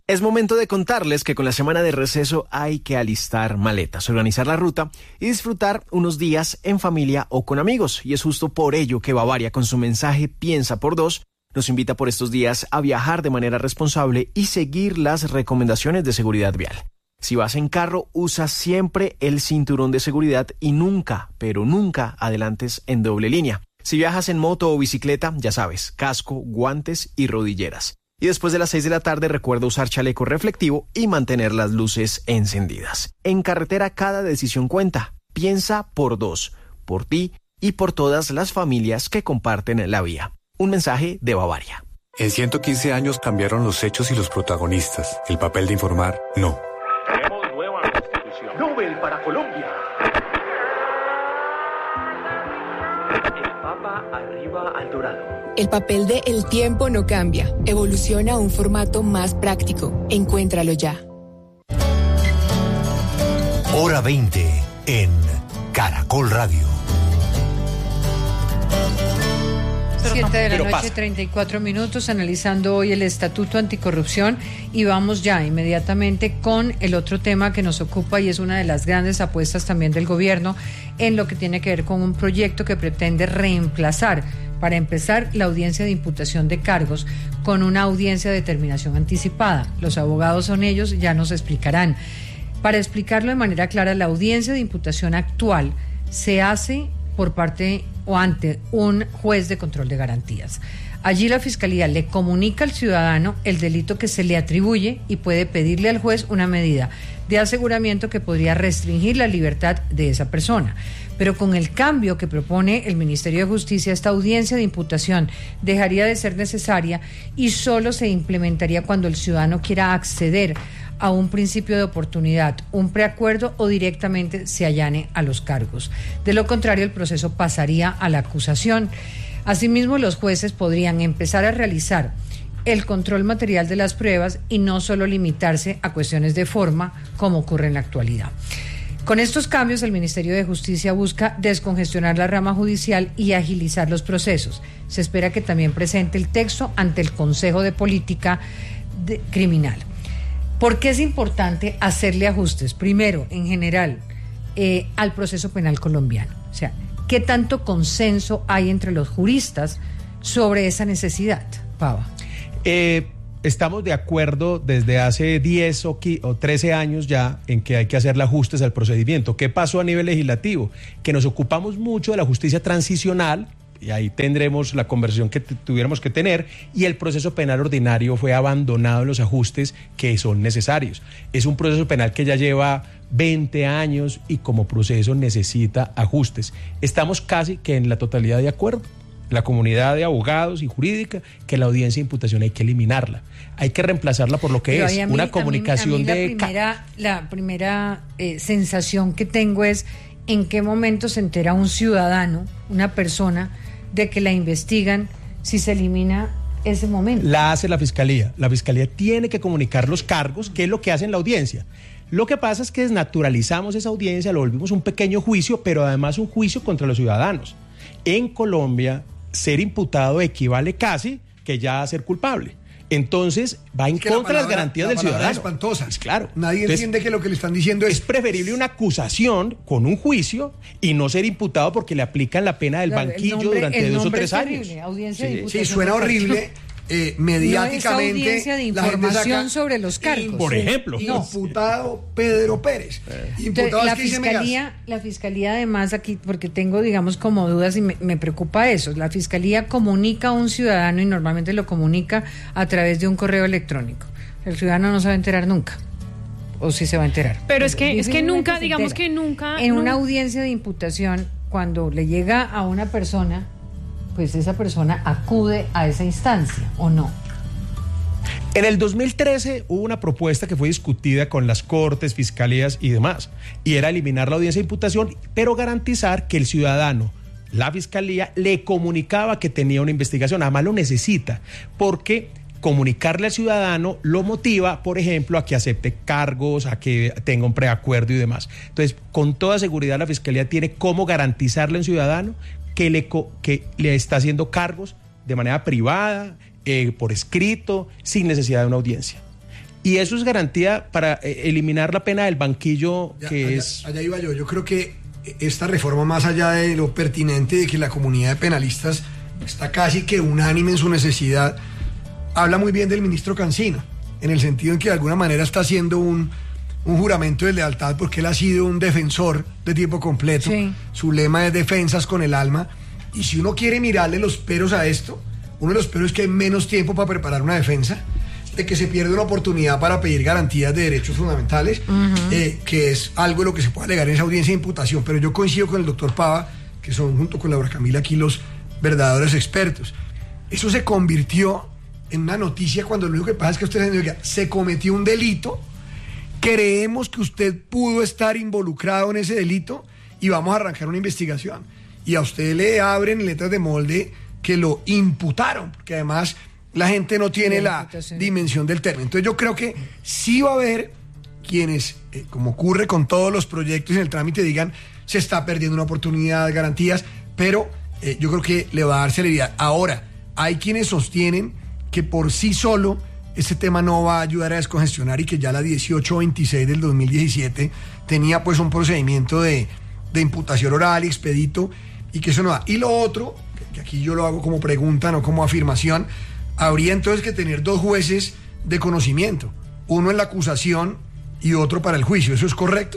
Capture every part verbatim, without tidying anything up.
Es momento de contarles que con la semana de receso hay que alistar maletas, organizar la ruta y disfrutar unos días en familia o con amigos. Y es justo por ello que Bavaria, con su mensaje Piensa por dos, nos invita por estos días a viajar de manera responsable y seguir las recomendaciones de seguridad vial. Si vas en carro, usa siempre el cinturón de seguridad y nunca, pero nunca adelantes en doble línea. Si viajas en moto o bicicleta, ya sabes, casco, guantes y rodilleras. Y después de las seis de la tarde recuerda usar chaleco reflectivo y mantener las luces encendidas. En carretera cada decisión cuenta. Piensa por dos, por ti y por todas las familias que comparten la vía. Un mensaje de Bavaria. En ciento quince años cambiaron los hechos y los protagonistas. El papel de informar, no. Tenemos nueva constitución. Nobel para Colombia. El Papa arriba al dorado. El papel de El Tiempo no cambia. Evoluciona a un formato más práctico. Encuéntralo ya. Hora veinte en Caracol Radio. siete de la Pero noche, pasa. treinta y cuatro minutos, analizando hoy el Estatuto Anticorrupción, y vamos ya inmediatamente con el otro tema que nos ocupa y es una de las grandes apuestas también del gobierno en lo que tiene que ver con un proyecto que pretende reemplazar, para empezar, la audiencia de imputación de cargos con una audiencia de determinación anticipada. Los abogados son ellos, ya nos explicarán. Para explicarlo de manera clara, la audiencia de imputación actual se hace por parte o ante un juez de control de garantías. Allí la Fiscalía le comunica al ciudadano el delito que se le atribuye y puede pedirle al juez una medida de aseguramiento que podría restringir la libertad de esa persona. Pero con el cambio que propone el Ministerio de Justicia, esta audiencia de imputación dejaría de ser necesaria y solo se implementaría cuando el ciudadano quiera acceder a un principio de oportunidad, un preacuerdo o directamente se allane a los cargos. De lo contrario, el proceso pasaría a la acusación. Asimismo, los jueces podrían empezar a realizar el control material de las pruebas y no solo limitarse a cuestiones de forma, como ocurre en la actualidad. Con estos cambios, el Ministerio de Justicia busca descongestionar la rama judicial y agilizar los procesos. Se espera que también presente el texto ante el Consejo de Política de- Criminal. ¿Por qué es importante hacerle ajustes? Primero, en general, eh, al proceso penal colombiano. O sea, ¿qué tanto consenso hay entre los juristas sobre esa necesidad, Pava? Eh, estamos de acuerdo desde hace diez o trece años ya en que hay que hacerle ajustes al procedimiento. ¿Qué pasó a nivel legislativo? Que nos ocupamos mucho de la justicia transicional, y ahí tendremos la conversación que t- tuviéramos que tener, y el proceso penal ordinario fue abandonado en los ajustes que son necesarios. Es un proceso penal que ya lleva veinte años y como proceso necesita ajustes. Estamos casi que en la totalidad de acuerdo, la comunidad de abogados y jurídica, que la audiencia de imputación hay que eliminarla. Hay que reemplazarla por lo que Pero es ahí a mí- una a mí- comunicación a mí la de... primera, la primera eh, sensación que tengo es en qué momento se entera un ciudadano, una persona, de que la investigan si se elimina ese momento. La hace la Fiscalía. La Fiscalía tiene que comunicar los cargos, que es lo que hace en la audiencia. Lo que pasa es que desnaturalizamos esa audiencia, lo volvimos un pequeño juicio, pero además un juicio contra los ciudadanos. En Colombia, ser imputado equivale casi que ya a ser culpable. Entonces, va en Es que la contra de las palabra- garantías la del palabra ciudadano. es espantosa. Pues claro. Nadie Entonces, entiende que lo que le están diciendo es... es preferible una acusación con un juicio y no ser imputado porque le aplican la pena del Claro, el banquillo nombre- durante el dos o nombre tres es años. terrible, audiencia de Sí. imputación. Sí, suena de horrible. cargos. Eh, No mediáticamente, es audiencia de la gente información saca sobre los cargos. Por ejemplo. imputado Pedro Pérez. Entonces, Imputados la que dicen, fiscalía, la fiscalía además aquí, porque tengo digamos como dudas y me, me preocupa eso, la fiscalía comunica a un ciudadano y normalmente lo comunica a través de un correo electrónico. El ciudadano no se va a enterar nunca. O sí se va a enterar. Pero es que, es que Difícilmente nunca, se digamos entera. que nunca. En no- una audiencia de imputación, cuando le llega a una persona, pues esa persona acude a esa instancia, ¿o no? En el dos mil trece hubo una propuesta que fue discutida con las cortes, fiscalías y demás, y era eliminar la audiencia de imputación, pero garantizar que el ciudadano, la fiscalía, le comunicaba que tenía una investigación. Además lo necesita, porque comunicarle al ciudadano lo motiva, por ejemplo, a que acepte cargos, a que tenga un preacuerdo y demás. Entonces, con toda seguridad la fiscalía tiene cómo garantizarle al ciudadano que le, co- que le está haciendo cargos de manera privada, eh, por escrito, sin necesidad de una audiencia. Y eso es garantía para eh, eliminar la pena del banquillo, Ya, que allá, es... allá iba yo. Yo creo que esta reforma, más allá de lo pertinente de que la comunidad de penalistas está casi que unánime en su necesidad, habla muy bien del ministro Cancino, en el sentido en que de alguna manera está haciendo un, un juramento de lealtad, porque él ha sido un defensor de tiempo completo. Sí. Su lema es defensas con el alma. Y si uno quiere mirarle los peros a esto, uno de los peros es que hay menos tiempo para preparar una defensa, de que se pierde una oportunidad para pedir garantías de derechos fundamentales, uh-huh. eh, que es algo de lo que se puede alegar en esa audiencia de imputación. Pero yo coincido con el doctor Pava, que son junto con Laura Camila aquí los verdaderos expertos. Eso se convirtió en una noticia cuando lo único que pasa es que usted dice, se cometió un delito, creemos que usted pudo estar involucrado en ese delito y vamos a arrancar una investigación. Y a usted le abren letras de molde que lo imputaron, porque además la gente no tiene la dimensión del término. Entonces yo creo que sí va a haber quienes, eh, como ocurre con todos los proyectos en el trámite, digan se está perdiendo una oportunidad de garantías, pero eh, yo creo que le va a dar celeridad. Ahora, hay quienes sostienen que por sí solo este tema no va a ayudar a descongestionar y que ya la dieciocho veintiséis del dos mil diecisiete tenía pues un procedimiento de, de imputación oral y expedito y que eso no da. Y lo otro, que aquí yo lo hago como pregunta, no como afirmación, habría entonces que tener dos jueces de conocimiento, uno en la acusación y otro para el juicio. ¿Eso es correcto?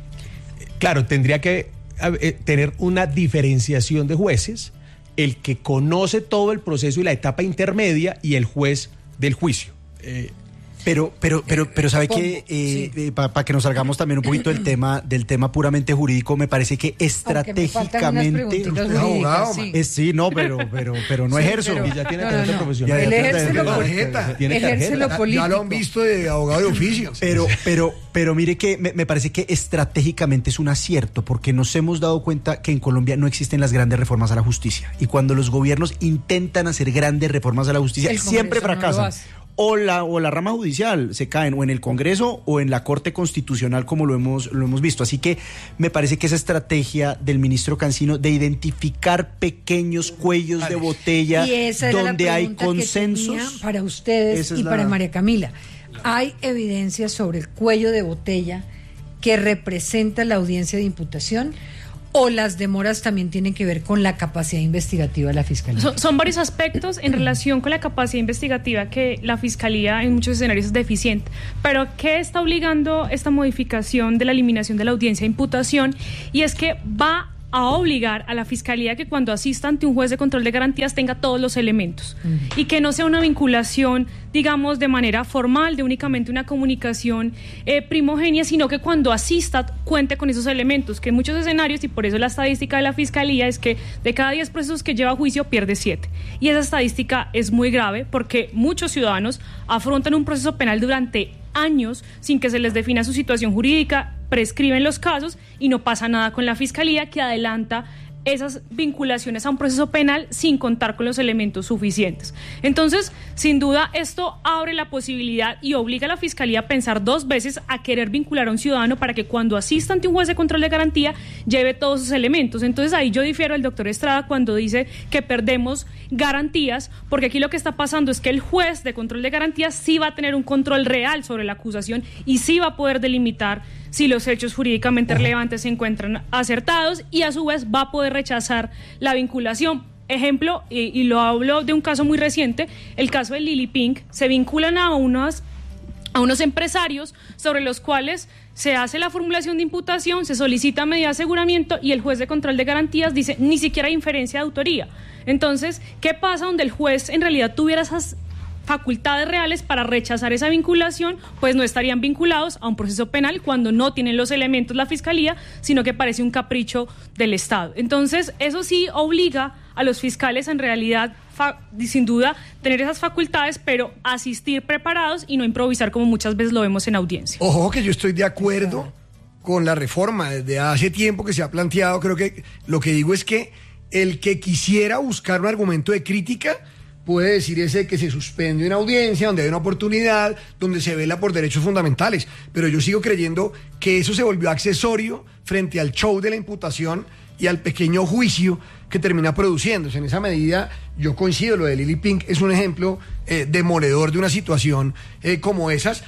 Claro, tendría que eh, tener una diferenciación de jueces, el que conoce todo el proceso y la etapa intermedia y el juez del juicio. Eh, Pero, pero, pero, pero sabe que eh, sí. eh, para pa que nos salgamos también un poquito del tema, del tema puramente jurídico, me parece que estratégicamente. Abogado, sí. Es, sí, no, pero, pero, pero no Sí, ejerzo. pero- Y ya tiene No, tarjeta no, no. profesional. Él Ya, ya, ejerce ya, lo ya, político. tarjeta. Tiene Ejerce tarjeta. lo Ya político. lo han visto de abogado de oficio. Pero, pero, pero mire que me, me parece que estratégicamente es un acierto, porque nos hemos dado cuenta que en Colombia no existen las grandes reformas a la justicia. Y cuando los gobiernos intentan hacer grandes reformas a la justicia, El siempre Congreso no lo fracasan. hace. O la, o la rama judicial se caen o en el Congreso o en la Corte Constitucional, como lo hemos, lo hemos visto. Así que me parece que esa estrategia del ministro Cancino de identificar pequeños cuellos de botella Y esa era donde la hay pregunta que tenía consensos. para ustedes Esa es y la- para María Camila. ¿Hay evidencia sobre el cuello de botella que representa la audiencia de imputación? ¿O las demoras también tienen que ver con la capacidad investigativa de la Fiscalía? Son, son varios aspectos en relación con la capacidad investigativa que la Fiscalía en muchos escenarios es deficiente. Pero ¿qué está obligando esta modificación de la eliminación de la audiencia de imputación? Y es que va a obligar a la Fiscalía que cuando asista ante un juez de control de garantías tenga todos los elementos uh-huh. y que no sea una vinculación, digamos, de manera formal, de únicamente una comunicación eh, primogénea, sino que cuando asista cuente con esos elementos, que en muchos escenarios, y por eso la estadística de la Fiscalía es que de cada diez procesos que lleva a juicio pierde siete. Y esa estadística es muy grave porque muchos ciudadanos afrontan un proceso penal durante años sin que se les defina su situación jurídica, prescriben los casos y no pasa nada con la Fiscalía, que adelanta esas vinculaciones a un proceso penal sin contar con los elementos suficientes. Entonces, sin duda, esto abre la posibilidad y obliga a la Fiscalía a pensar dos veces a querer vincular a un ciudadano para que cuando asista ante un juez de control de garantía lleve todos esos elementos. Entonces, ahí yo difiero al doctor Estrada cuando dice que perdemos garantías, porque aquí lo que está pasando es que el juez de control de garantías sí va a tener un control real sobre la acusación y sí va a poder delimitar si los hechos jurídicamente relevantes se encuentran acertados y a su vez va a poder rechazar la vinculación. Ejemplo, y, y lo hablo de un caso muy reciente, el caso de Lili Pink, se vinculan a unos, a unos empresarios sobre los cuales se hace la formulación de imputación, se solicita medida de aseguramiento y el juez de control de garantías dice ni siquiera hay inferencia de autoría. Entonces, ¿qué pasa donde el juez en realidad tuviera esas facultades reales para rechazar esa vinculación? Pues no estarían vinculados a un proceso penal cuando no tienen los elementos la Fiscalía, sino que parece un capricho del Estado. Entonces, eso sí obliga a los fiscales en realidad, fa- sin duda, tener esas facultades, pero asistir preparados y no improvisar como muchas veces lo vemos en audiencia. Ojo que yo estoy de acuerdo con la reforma. Desde hace tiempo que se ha planteado, creo que lo que digo es que el que quisiera buscar un argumento de crítica puede decir ese que se suspende una audiencia, donde hay una oportunidad, donde se vela por derechos fundamentales. Pero yo sigo creyendo que eso se volvió accesorio frente al show de la imputación y al pequeño juicio que termina produciéndose. En esa medida, yo coincido, lo de Lili Pink es un ejemplo eh, demoledor de una situación eh, como esas.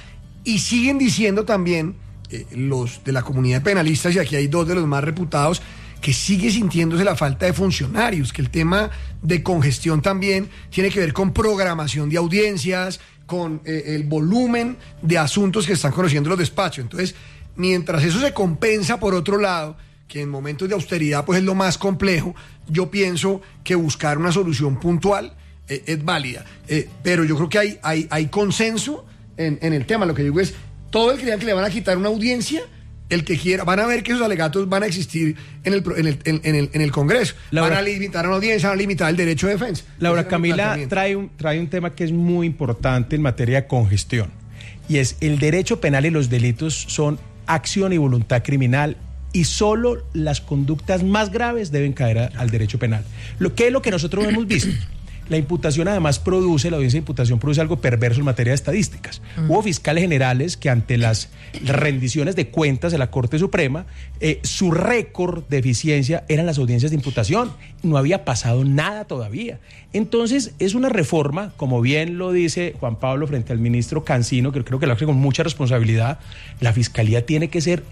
Y siguen diciendo también eh, los de la comunidad de penalistas, y aquí hay dos de los más reputados, que sigue sintiéndose la falta de funcionarios, que el tema de congestión también tiene que ver con programación de audiencias, con eh, el volumen de asuntos que están conociendo los despachos. Entonces, mientras eso se compensa por otro lado, que en momentos de austeridad pues es lo más complejo, yo pienso que buscar una solución puntual eh, es válida. Eh, pero yo creo que hay, hay, hay consenso en, en el tema. Lo que digo es, todo el que crean que le van a quitar una audiencia, el que quiera, van a ver que esos alegatos van a existir en el, en el, en, en el, en el Congreso. Laura, van a limitar a una audiencia, van a limitar el derecho de defensa. Laura Camila trae un, trae un tema que es muy importante en materia de congestión, y es el derecho penal y los delitos son acción y voluntad criminal, y solo las conductas más graves deben caer a, al derecho penal. Lo que es lo que nosotros hemos visto. La imputación además produce, la audiencia de imputación produce algo perverso en materia de estadísticas. Mm. Hubo fiscales generales que ante las rendiciones de cuentas de la Corte Suprema, eh, su récord de eficiencia eran las audiencias de imputación. No había pasado nada todavía. Entonces es una reforma, como bien lo dice Juan Pablo frente al ministro Cancino, que creo que lo hace con mucha responsabilidad. La Fiscalía tiene que ser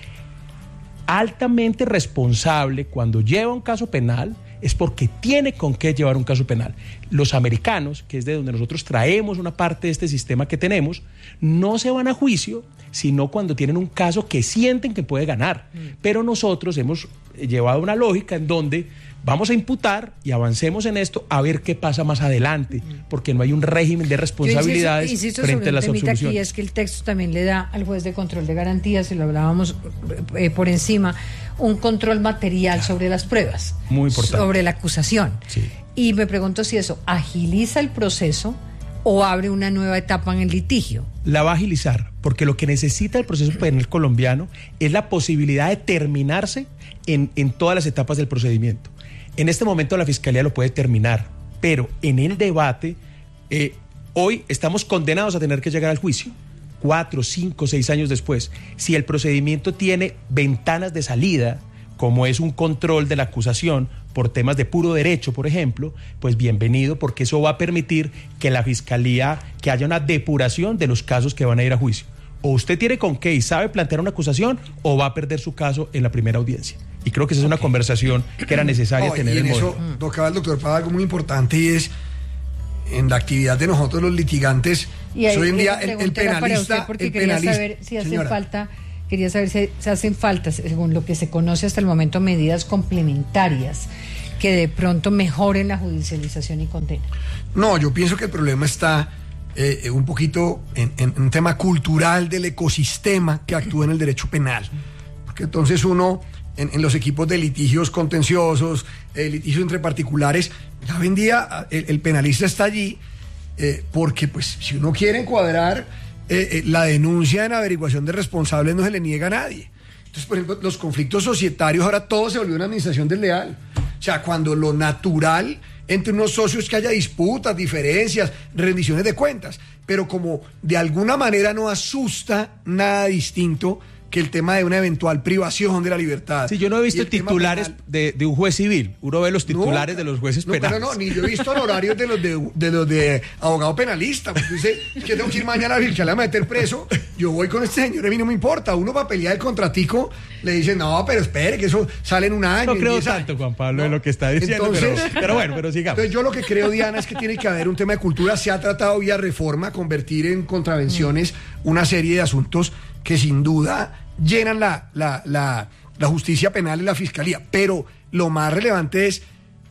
altamente responsable cuando lleva un caso penal, es porque tiene con qué llevar un caso penal. Los americanos, que es de donde nosotros traemos una parte de este sistema que tenemos, no se van a juicio, sino cuando tienen un caso que sienten que puede ganar. Mm. Pero nosotros hemos llevado una lógica en donde vamos a imputar y avancemos en esto a ver qué pasa más adelante, porque no hay un régimen de responsabilidades Yo insisto, insisto frente a las absoluciones. Aquí es que el texto también le da al juez de control de garantías, y lo hablábamos eh, por encima, un control material sobre las pruebas. Muy importante. Sobre la acusación. Sí. Y me pregunto si eso agiliza el proceso o abre una nueva etapa en el litigio. La va a agilizar, porque lo que necesita el proceso penal colombiano es la posibilidad de terminarse en, en todas las etapas del procedimiento. En este momento la Fiscalía lo puede terminar, pero en el debate, eh, hoy estamos condenados a tener que llegar al juicio, cuatro, cinco, seis años después. Si el procedimiento tiene ventanas de salida, como es un control de la acusación por temas de puro derecho, por ejemplo, pues bienvenido, porque eso va a permitir que la Fiscalía, que haya una depuración de los casos que van a ir a juicio. O usted tiene con qué y sabe plantear una acusación, o va a perder su caso en la primera audiencia. Y creo que esa es una okay. conversación que era necesaria oh, tener y en el eso modelo. tocaba el doctor Prada algo muy importante, y es en la actividad de nosotros los litigantes. Y ahí, hoy en día el, el penalista, usted porque el quería penalista, saber si hacen señora. falta, quería saber si se hacen falta, según lo que se conoce hasta el momento, medidas complementarias que de pronto mejoren la judicialización y condena. No, yo pienso que el problema está eh, un poquito en, en un tema cultural del ecosistema que actúa en el derecho penal, porque entonces uno En, en los equipos de litigios contenciosos, eh, litigios entre particulares, ya hoy en día el, el penalista está allí eh, porque pues si uno quiere encuadrar eh, eh, la denuncia en averiguación de responsables no se le niega a nadie. Entonces, por ejemplo, los conflictos societarios, ahora todo se volvió una administración desleal. O sea, cuando lo natural entre unos socios es que haya disputas, diferencias, rendiciones de cuentas, pero como de alguna manera no asusta nada distinto que el tema de una eventual privación de la libertad. Sí, yo no he visto titulares penal, de, de un juez civil. Uno ve los titulares no, de los jueces no, penales. No, no, ni yo he visto honorarios de los de, de los de abogado penalista. Porque dice, es que tengo que ir mañana a la fiscalía a meter preso. Yo voy con este señor, a mí no me importa. Uno para pelear el contratico le dice, no, pero espere, que eso sale en un año. No creo tanto, Juan Pablo, no, de lo que está diciendo. Entonces, pero, pero bueno, pero sigamos. Entonces yo lo que creo, Diana, es que tiene que haber un tema de cultura. Se ha tratado vía reforma, convertir en contravenciones una serie de asuntos que sin duda llenan la, la, la, la justicia penal y la fiscalía, pero lo más relevante es,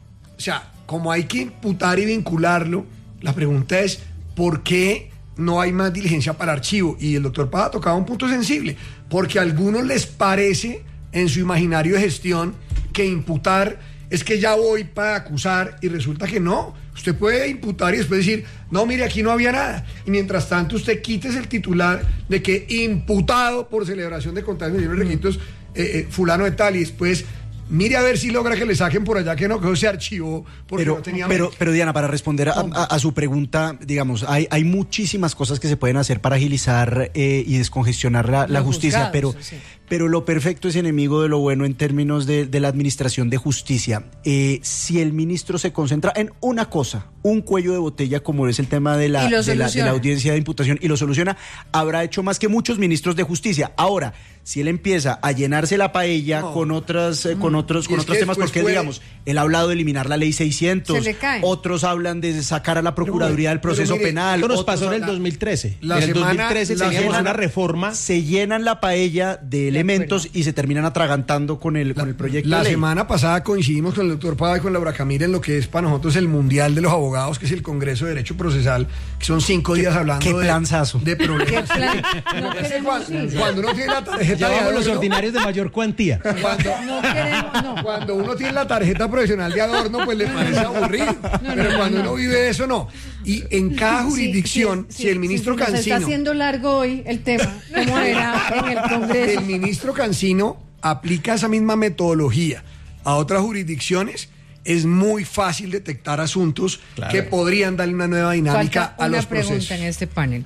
o sea, como hay que imputar y vincularlo, la pregunta es, ¿por qué no hay más diligencia para archivo? Y el doctor Pada tocaba un punto sensible, porque a algunos les parece en su imaginario de gestión que imputar es que ya voy para acusar, y resulta que no. Usted puede imputar y después decir, no, mire, aquí no había nada. Y mientras tanto usted quítese el titular de que imputado por celebración de contratos y requisitos eh, eh, fulano de tal, y después mire a ver si logra que le saquen por allá que no, que eso se archivó porque pero, no tenía pero, médico. pero Diana, para responder a, a, a su pregunta, digamos, hay, hay muchísimas cosas que se pueden hacer para agilizar eh, y descongestionar la, la justicia, juzgados, pero, sí. pero lo perfecto es enemigo de lo bueno en términos de, de la administración de justicia. Eh, si el ministro se concentra en una cosa, un cuello de botella como es el tema de la, de la, de la audiencia de imputación y lo soluciona, habrá hecho más que muchos ministros de justicia. Ahora, si él empieza a llenarse la paella no. con otras eh, con otros con otros temas, porque puede... digamos, él ha hablado de eliminar la ley seiscientos, otros hablan de sacar a la Procuraduría del proceso mire, penal. Eso nos pasó en el dos mil trece. La en el semana, dos mil trece la teníamos semana, una reforma. Se llenan la paella de elementos y se terminan atragantando con el, con el proyecto la de ley. semana pasada coincidimos con el doctor Pada y con Laura Camila en lo que es para nosotros el Mundial de los Abogados, que es el Congreso de Derecho Procesal, que son cinco días hablando qué de, planzazo. de problemas. ¿Qué plan? No queremos, cuando, sí. cuando uno tiene la tarjeta Llevamos de los adorno, ordinarios de mayor cuantía. Cuando, No queremos, no. cuando uno tiene la tarjeta profesional de adorno, pues le parece aburrido. No, no, pero no, cuando no. uno vive eso, no. Y en cada jurisdicción, Sí, sí, si el sí, ministro sí, sí, Cancino... Se está haciendo largo hoy el tema, como era en el Congreso. El ministro Cancino aplica esa misma metodología a otras jurisdicciones, es muy fácil detectar asuntos claro. que podrían darle una nueva dinámica Falta a los una pregunta procesos. en este panel.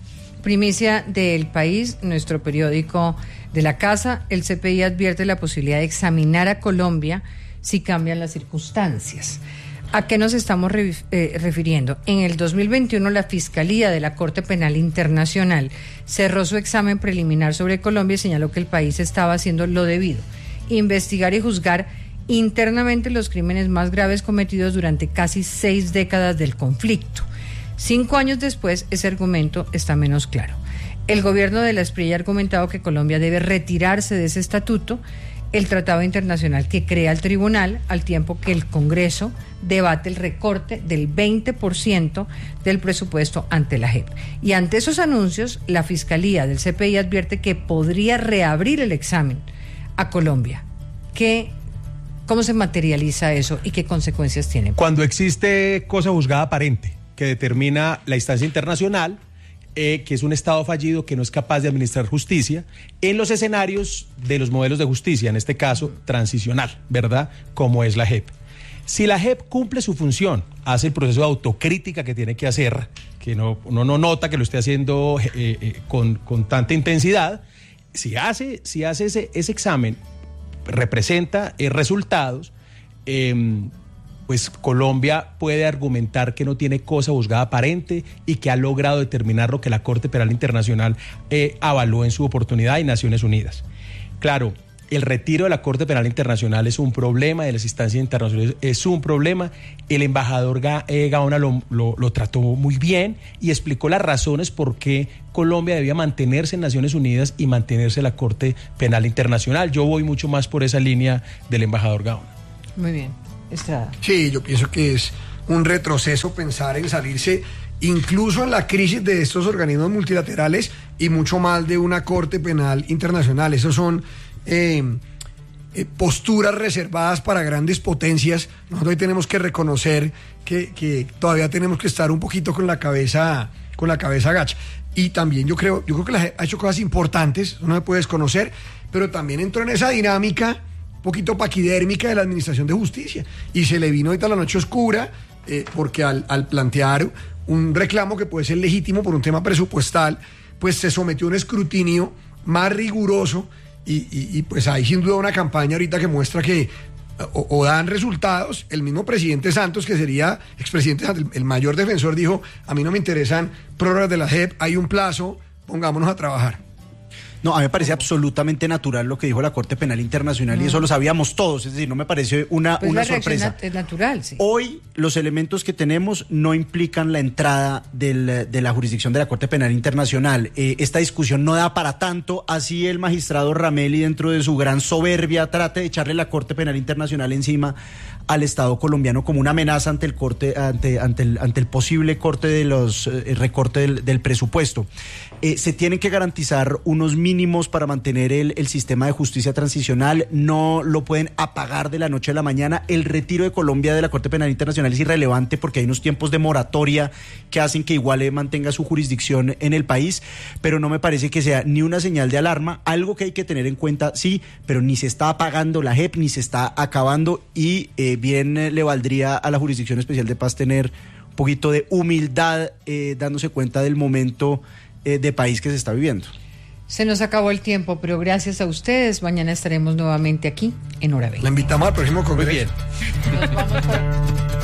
Primicia del País, nuestro periódico de la casa, el C P I advierte la posibilidad de examinar a Colombia si cambian las circunstancias. ¿A qué nos estamos re, eh, refiriendo? En el dos mil veintiuno, la Fiscalía de la Corte Penal Internacional cerró su examen preliminar sobre Colombia y señaló que el país estaba haciendo lo debido: investigar y juzgar internamente los crímenes más graves cometidos durante casi seis décadas del conflicto. Cinco años después, ese argumento está menos claro. El gobierno de la Espriella ha argumentado que Colombia debe retirarse de ese estatuto, el tratado internacional que crea el tribunal, al tiempo que el Congreso debate el recorte del veinte por ciento del presupuesto ante la J E P. Y ante esos anuncios, la Fiscalía del C P I advierte que podría reabrir el examen a Colombia. ¿Qué, ¿Cómo se materializa eso y qué consecuencias tiene? Cuando existe cosa juzgada aparente que determina la instancia internacional, Eh, que es un Estado fallido que no es capaz de administrar justicia en los escenarios de los modelos de justicia, en este caso transicional, ¿verdad? Como es la J E P. Si la J E P cumple su función, hace el proceso de autocrítica que tiene que hacer, que no, uno no nota que lo esté haciendo eh, eh, con, con tanta intensidad, si hace, si hace ese, ese examen, representa eh, resultados, eh, pues Colombia puede argumentar que no tiene cosa juzgada aparente y que ha logrado determinar lo que la Corte Penal Internacional eh, avaló en su oportunidad y Naciones Unidas. Claro, el retiro de la Corte Penal Internacional es un problema, de las instancias internacionales es un problema. El embajador Ga, eh, Gaona lo, lo, lo trató muy bien y explicó las razones por qué Colombia debía mantenerse en Naciones Unidas y mantenerse en la Corte Penal Internacional. Yo voy mucho más por esa línea del embajador Gaona. Muy bien. Estrada. Sí, yo pienso que es un retroceso pensar en salirse incluso en la crisis de estos organismos multilaterales y mucho más de una Corte Penal Internacional. Esos son eh, eh, posturas reservadas para grandes potencias. Nosotros hoy tenemos que reconocer que, que todavía tenemos que estar un poquito con la cabeza con la cabeza agacha. Y también yo creo, yo creo que la, ha hecho cosas importantes, no se puede desconocer, pero también entró en esa dinámica poquito paquidérmica de la Administración de Justicia y se le vino ahorita la noche oscura eh, porque al, al plantear un reclamo que puede ser legítimo por un tema presupuestal, pues se sometió a un escrutinio más riguroso y, y, y pues hay sin duda una campaña ahorita que muestra que o, o dan resultados. El mismo presidente Santos, que sería expresidente Santos, el, el mayor defensor, dijo: a mí no me interesan prórrogas de la J E P, hay un plazo, pongámonos a trabajar. No, a mí me parece absolutamente natural lo que dijo la Corte Penal Internacional no. y eso lo sabíamos todos, es decir, no me pareció una, pues una la sorpresa. Nat- es natural, sí. Hoy los elementos que tenemos no implican la entrada del, de la jurisdicción de la Corte Penal Internacional. Eh, esta discusión no da para tanto, así el magistrado Ramelli, dentro de su gran soberbia, trate de echarle la Corte Penal Internacional encima al Estado colombiano como una amenaza ante el corte, ante, ante el, ante el posible corte de los eh, recorte del, del presupuesto. Eh, se tienen que garantizar unos mínimos para mantener el, el sistema de justicia transicional, no lo pueden apagar de la noche a la mañana. El retiro de Colombia de la Corte Penal Internacional es irrelevante porque hay unos tiempos de moratoria que hacen que igual mantenga su jurisdicción en el país, pero no me parece que sea ni una señal de alarma, algo que hay que tener en cuenta, sí, pero ni se está apagando la J E P, ni se está acabando, y eh, bien eh, le valdría a la Jurisdicción Especial de Paz tener un poquito de humildad, eh, dándose cuenta del momento eh, de país que se está viviendo. Se nos acabó el tiempo, pero gracias a ustedes, mañana estaremos nuevamente aquí en Hora veinte. La invitamos al próximo congreso. Muy bien. Nos vamos por...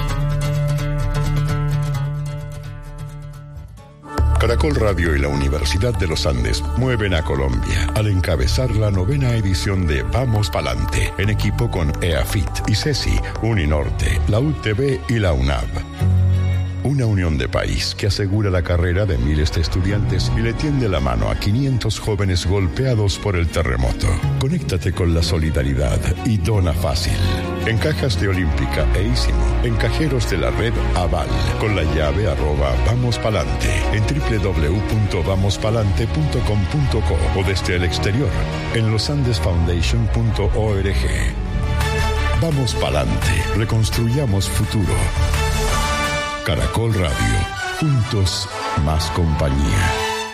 Caracol Radio y la Universidad de los Andes mueven a Colombia al encabezar la novena edición de Vamos Palante, en equipo con EAFIT, ICESI, Uninorte, la U T B y la UNAV. Una unión de país que asegura la carrera de miles de estudiantes y le tiende la mano a quinientos jóvenes golpeados por el terremoto. Conéctate con la solidaridad y dona fácil. En cajas de Olímpica e Ísimo, en cajeros de la red Aval, con la llave arroba Vamos Palante, en doble u doble u doble u punto vamos palante punto com punto co o desde el exterior, en los andes foundation punto org. Vamos Palante, reconstruyamos futuro. Caracol Radio, juntos más compañía.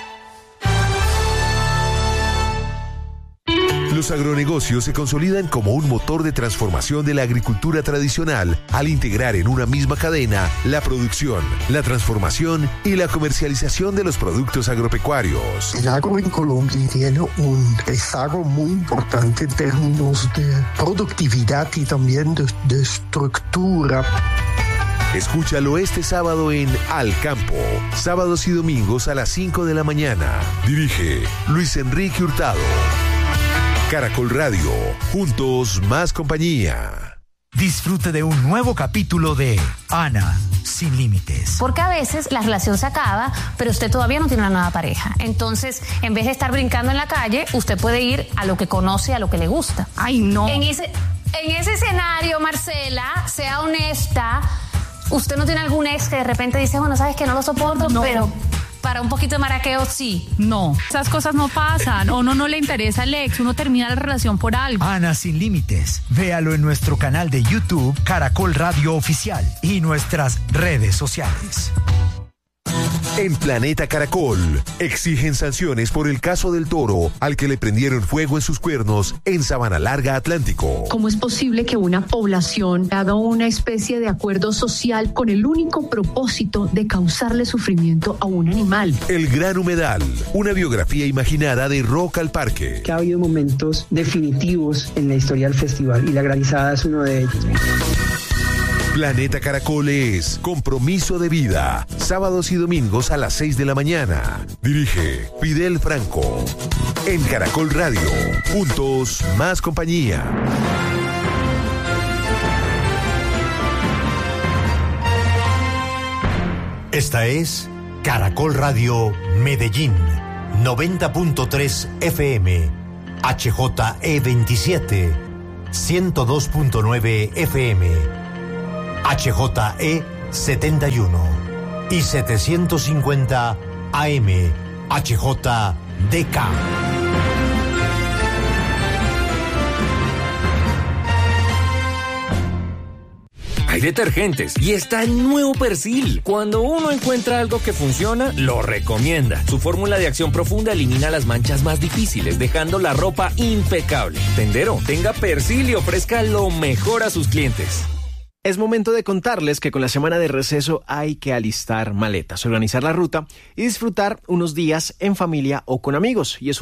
Los agronegocios se consolidan como un motor de transformación de la agricultura tradicional al integrar en una misma cadena la producción, la transformación y la comercialización de los productos agropecuarios. El agro en Colombia tiene un rezago muy importante en términos de productividad y también de, de estructura. Escúchalo este sábado en Al Campo, sábados y domingos a las cinco de la mañana. Dirige Luis Enrique Hurtado. Caracol Radio, juntos más compañía. Disfrute de un nuevo capítulo de Ana sin límites. Porque a veces la relación se acaba, pero usted todavía no tiene una nueva pareja. Entonces, en vez de estar brincando en la calle, usted puede ir a lo que conoce, a lo que le gusta. Ay, no. En ese, en ese escenario, Marcela, sea honesta. ¿Usted no tiene algún ex que de repente dice, bueno, sabes que no lo soporto, no, pero para un poquito de maraqueo sí? No, esas cosas no pasan. O uno no le interesa al ex, uno termina la relación por algo. Ana sin límites. Véalo en nuestro canal de YouTube, Caracol Radio Oficial, y nuestras redes sociales. En Planeta Caracol, exigen sanciones por el caso del toro al que le prendieron fuego en sus cuernos en Sabana Larga, Atlántico. ¿Cómo es posible que una población haga una especie de acuerdo social con el único propósito de causarle sufrimiento a un animal? El Gran Humedal, una biografía imaginada de Rock al Parque. Que ha habido momentos definitivos en la historia del festival y la granizada es uno de ellos. Planeta Caracol es Compromiso de Vida, sábados y domingos a las seis de la mañana. Dirige Fidel Franco. En Caracol Radio, juntos más compañía. Esta es Caracol Radio Medellín, noventa punto tres F M, H J E veintisiete, ciento dos punto nueve F M. H J E setenta y uno y setecientos cincuenta A M H J D K. Hay detergentes y está el nuevo Persil. Cuando uno encuentra algo que funciona, lo recomienda. Su fórmula de acción profunda elimina las manchas más difíciles, dejando la ropa impecable. Tendero, tenga Persil y ofrezca lo mejor a sus clientes. Es momento de contarles que con la semana de receso hay que alistar maletas, organizar la ruta y disfrutar unos días en familia o con amigos. Y es